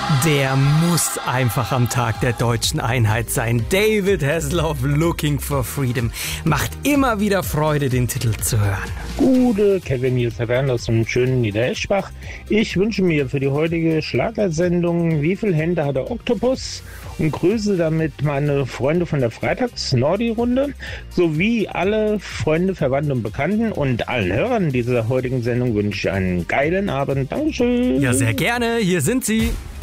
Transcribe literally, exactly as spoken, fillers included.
Der muss einfach am Tag der deutschen Einheit sein. David Hasselhoff, Looking for Freedom. Macht immer wieder Freude, den Titel zu hören. Gute Kevin, hier ist Herr Werner aus dem schönen Niedereschbach. Ich wünsche mir für die heutige Schlagersendung Wie viele Hände hat der Oktopus? Und grüße damit meine Freunde von der Freitags-Nordi-Runde sowie alle Freunde, Verwandte und Bekannten, und allen Hörern dieser heutigen Sendung wünsche ich einen geilen Abend. Dankeschön. Ja, sehr gerne. Hier sind sie.